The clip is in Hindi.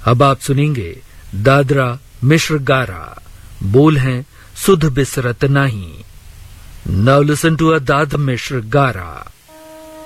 अब आप सुनेंगे दादरा मिश्र गारा। बोल हैं सुध बिसरत नहीं। Now listen to a Dadra मिश्र गारा।